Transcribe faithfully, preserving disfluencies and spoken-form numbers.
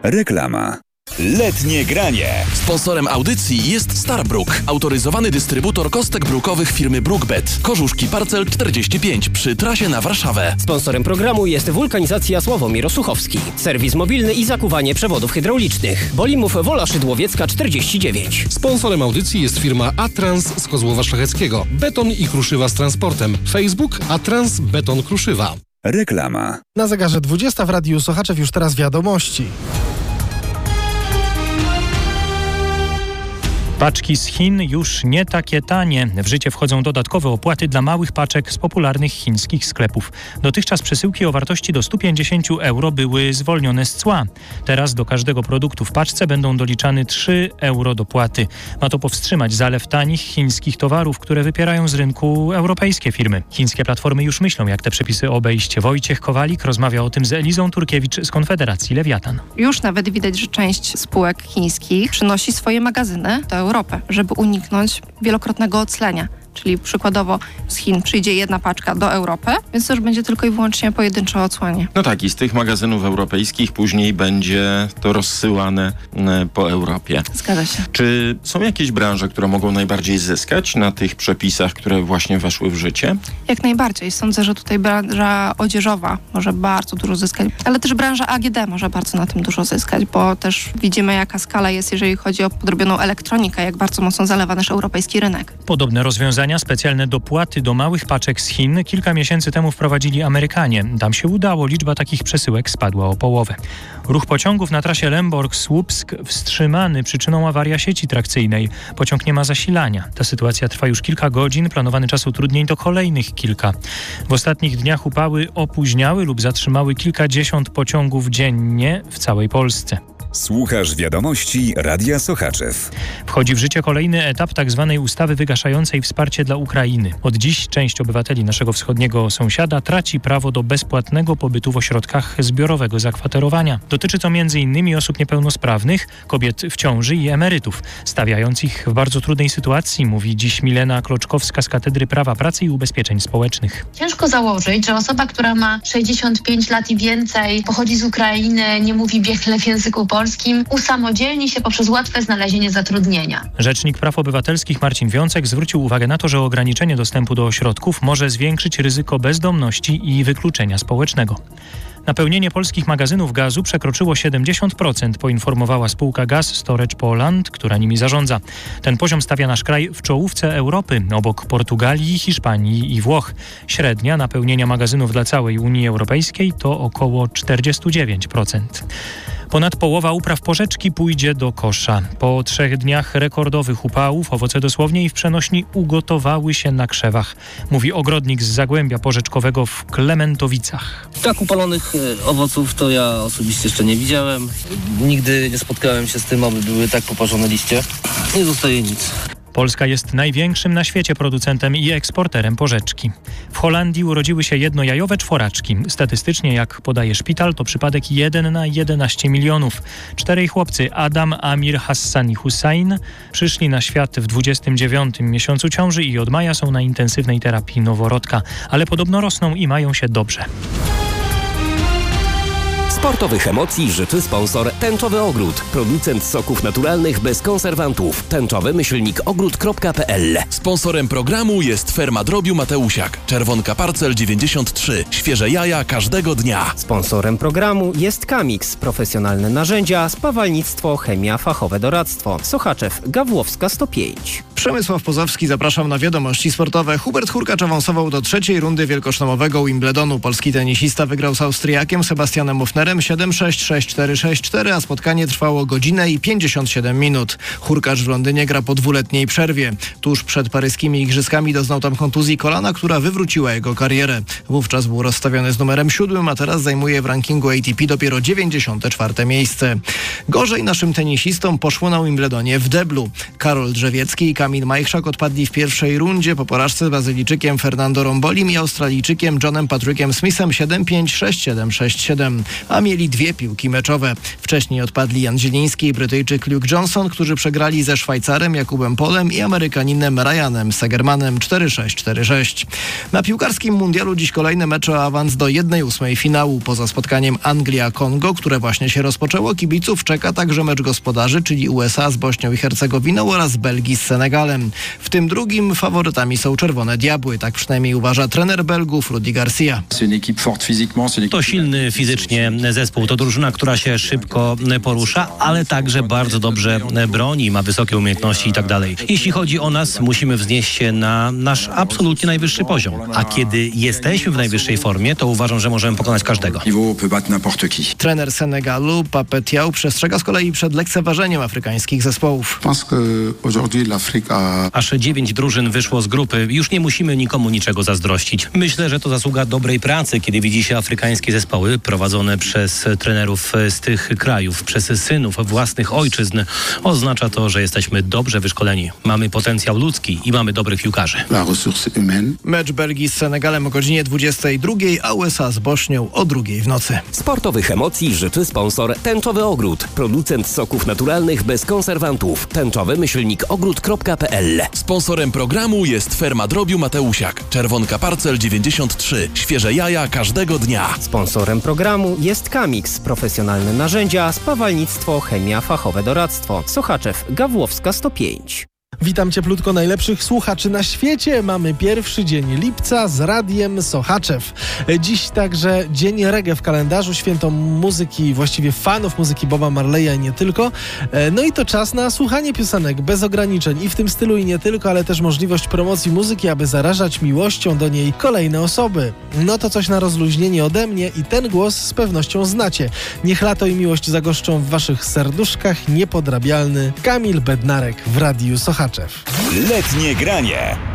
Reklama. Letnie granie. Sponsorem audycji jest Starbrook, autoryzowany dystrybutor kostek brukowych firmy Brookbet. Korzuszki Parcel czterdzieści pięć przy trasie na Warszawę. Sponsorem programu jest Wulkanizacja Sławomir Osuchowski. Serwis mobilny i zakuwanie przewodów hydraulicznych. Bolimów Wola Szydłowiecka czterdzieści dziewięć. Sponsorem audycji jest firma Atrans z Kozłowa Szlacheckiego. Beton i kruszywa z transportem. Facebook Atrans Beton Kruszywa. Reklama. Na zegarze dwudziesta w Radiu Sochaczew już teraz wiadomości. Paczki z Chin już nie takie tanie. W życie wchodzą dodatkowe opłaty dla małych paczek z popularnych chińskich sklepów. Dotychczas przesyłki o wartości do stu pięćdziesięciu euro były zwolnione z cła. Teraz do każdego produktu w paczce będą doliczane trzy euro dopłaty. Ma to powstrzymać zalew tanich chińskich towarów, które wypierają z rynku europejskie firmy. Chińskie platformy już myślą, jak te przepisy obejść. Wojciech Kowalik rozmawia o tym z Elizą Turkiewicz z Konfederacji Lewiatan. Już nawet widać, że część spółek chińskich przynosi swoje magazyny do Europę, żeby uniknąć wielokrotnego oclenia. Czyli przykładowo z Chin przyjdzie jedna paczka do Europy, więc to już będzie tylko i wyłącznie pojedyncze odsłanie. No tak, i z tych magazynów europejskich później będzie to rozsyłane po Europie. Zgadza się. Czy są jakieś branże, które mogą najbardziej zyskać na tych przepisach, które właśnie weszły w życie? Jak najbardziej. Sądzę, że tutaj branża odzieżowa może bardzo dużo zyskać, ale też branża A G D może bardzo na tym dużo zyskać, bo też widzimy, jaka skala jest, jeżeli chodzi o podrobioną elektronikę, jak bardzo mocno zalewa nasz europejski rynek. Podobne rozwiązania, specjalne dopłaty do małych paczek z Chin kilka miesięcy temu wprowadzili Amerykanie. Tam się udało, liczba takich przesyłek spadła o połowę. Ruch pociągów na trasie Lemborg-Słupsk wstrzymany przyczyną awarii sieci trakcyjnej. Pociąg nie ma zasilania. Ta sytuacja trwa już kilka godzin, planowany czas utrudnień to kolejnych kilka. W ostatnich dniach upały opóźniały lub zatrzymały kilkadziesiąt pociągów dziennie w całej Polsce. Słuchasz wiadomości Radia Sochaczew. Wchodzi w życie kolejny etap tzw. ustawy wygaszającej wsparcie dla Ukrainy. Od dziś część obywateli naszego wschodniego sąsiada traci prawo do bezpłatnego pobytu w ośrodkach zbiorowego zakwaterowania. Dotyczy to między innymi osób niepełnosprawnych, kobiet w ciąży i emerytów, stawiając ich w bardzo trudnej sytuacji, mówi dziś Milena Kloczkowska z Katedry Prawa Pracy i Ubezpieczeń Społecznych. Ciężko założyć, że osoba, która ma sześćdziesiąt pięć lat i więcej, pochodzi z Ukrainy, nie mówi biegle w języku polskim, usamodzielni się poprzez łatwe znalezienie zatrudnienia. Rzecznik Praw Obywatelskich Marcin Wiącek zwrócił uwagę na to, że ograniczenie dostępu do ośrodków może zwiększyć ryzyko bezdomności i wykluczenia społecznego. Napełnienie polskich magazynów gazu przekroczyło siedemdziesiąt procent, poinformowała spółka Gas Storage Poland, która nimi zarządza. Ten poziom stawia nasz kraj w czołówce Europy, obok Portugalii, Hiszpanii i Włoch. Średnia napełnienia magazynów dla całej Unii Europejskiej to około czterdzieści dziewięć procent. Ponad połowa upraw porzeczki pójdzie do kosza. Po trzech dniach rekordowych upałów owoce dosłownie i w przenośni ugotowały się na krzewach, mówi ogrodnik z Zagłębia Porzeczkowego w Klementowicach. Tak upalonych owoców to ja osobiście jeszcze nie widziałem. Nigdy nie spotkałem się z tym, aby były tak poparzone liście. Nie zostaje nic. Polska jest największym na świecie producentem i eksporterem porzeczki. W Holandii urodziły się jednojajowe czworaczki. Statystycznie, jak podaje szpital, to przypadek jeden na jedenaście milionów. Czterej chłopcy, Adam, Amir, Hassan i Hussein, przyszli na świat w dwudziestym dziewiątym miesiącu ciąży i od maja są na intensywnej terapii noworodka. Ale podobno rosną i mają się dobrze. Sportowych emocji życzy sponsor Tęczowy Ogród. Producent soków naturalnych bez konserwantów. Tęczowy myślnik ogród kropka p l. Sponsorem programu jest Ferma Drobiu Mateusiak. Czerwonka Parcel dziewięćdziesiąt trzy. Świeże jaja każdego dnia. Sponsorem programu jest Kamix. Profesjonalne narzędzia, spawalnictwo, chemia, fachowe doradztwo. Sochaczew, Gawłowska sto pięć. Przemysław Pozowski, zapraszam na wiadomości sportowe. Hubert Hurkacz awansował do trzeciej rundy wielkoszlemowego Wimbledonu. Polski tenisista wygrał z Austriakiem Sebastianem Mufnerem siedem sześć, sześć cztery, sześć cztery, a spotkanie trwało godzinę i pięćdziesiąt siedem minut. Hurkacz w Londynie gra po dwuletniej przerwie. Tuż przed paryskimi igrzyskami doznał tam kontuzji kolana, która wywróciła jego karierę. Wówczas był rozstawiony z numerem siódmym, a teraz zajmuje w rankingu A T P dopiero dziewięćdziesiąte czwarte miejsce. Gorzej naszym tenisistom poszło na Wimbledonie w deblu. Karol Drzewiecki i Kamil Majchrzak odpadli w pierwszej rundzie po porażce z Brazylijczykiem Fernando Rombolim i Australijczykiem Johnem Patrickiem Smithem siedem pięć, sześć siedem, sześć siedem, a mieli dwie piłki meczowe. Wcześniej odpadli Jan Zieliński i Brytyjczyk Luke Johnson, którzy przegrali ze Szwajcarem Jakubem Polem i Amerykaninem Ryanem Segermanem cztery sześć, cztery sześć. Na piłkarskim mundialu dziś kolejne mecze o awans do jednej ósmej finału. Poza spotkaniem Anglia-Kongo, które właśnie się rozpoczęło, kibiców czeka także mecz gospodarzy, czyli U S A z Bośnią i Hercegowiną oraz Belgii z Senegalem. W tym drugim faworytami są Czerwone Diabły, tak przynajmniej uważa trener Belgów Rudi Garcia. To silny fizycznie zespół, to drużyna, która się szybko porusza, ale także bardzo dobrze broni, ma wysokie umiejętności i tak dalej. Jeśli chodzi o nas, musimy wznieść się na nasz absolutnie najwyższy poziom. A kiedy jesteśmy w najwyższej formie, to uważam, że możemy pokonać każdego. Trener Senegalu Pape Thiaw przestrzega z kolei przed lekceważeniem afrykańskich zespołów. Aż dziewięć drużyn wyszło z grupy. Już nie musimy nikomu niczego zazdrościć. Myślę, że to zasługa dobrej pracy, kiedy widzi się afrykańskie zespoły prowadzone przez trenerów z tych krajów, przez synów własnych ojczyzn. Oznacza to, że jesteśmy dobrze wyszkoleni. Mamy potencjał ludzki i mamy dobrych piłkarzy. Mecz Belgii z Senegalem o godzinie dwudziestej drugiej, a U S A z Bośnią o drugiej w nocy. Sportowych emocji życzy sponsor Tęczowy Ogród. Producent soków naturalnych bez konserwantów. Tęczowy myślnik ogród kropka p l. Sponsorem programu jest Ferma Drobiu Mateusiak. Czerwonka Parcel dziewięćdziesiąt trzy. Świeże jaja każdego dnia. Sponsorem programu jest Kamix. Profesjonalne narzędzia, spawalnictwo, chemia, fachowe doradztwo. Sochaczew, Gawłowska sto pięć. Witam cieplutko najlepszych słuchaczy na świecie. Mamy pierwszy dzień lipca z radiem Sochaczew. Dziś także dzień reggae w kalendarzu, święto muzyki, właściwie fanów muzyki Boba Marleya i nie tylko. No i to czas na słuchanie piosenek bez ograniczeń i w tym stylu i nie tylko, ale też możliwość promocji muzyki, aby zarażać miłością do niej kolejne osoby. No to coś na rozluźnienie ode mnie i ten głos z pewnością znacie. Niech lato i miłość zagoszczą w waszych serduszkach. Niepodrabialny Kamil Bednarek w radiu Sochaczew. Letnie granie.